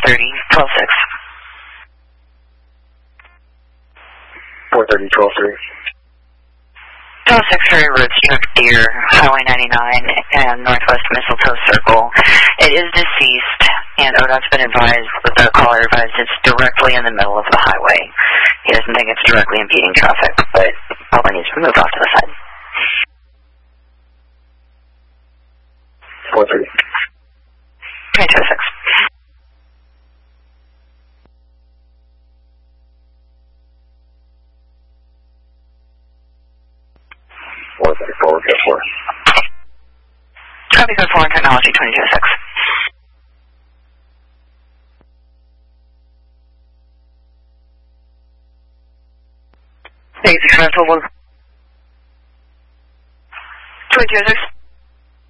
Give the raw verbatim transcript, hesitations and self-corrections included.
thirty, twelve six. four thirty, twelve three. twelve six Ferry Road, struck deer, Highway ninety-nine, and Northwest Mistletoe Circle. It is deceased, and O D O T's been advised, the caller advised it's directly in the middle of the highway. He doesn't think it's directly impeding traffic, but probably needs to move off to the side. four thirty. twenty-two oh six. four thirty-four, go for it. Copy code four and technology twenty-two oh six. Thank you, Control one. twenty-two oh six.